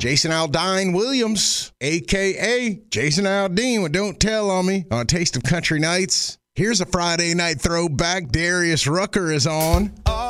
Jason Aldean Williams, a.k.a. Jason Aldean with Don't Tell on Me on Taste of Country Nights. Here's a Friday night throwback. Darius Rucker is on.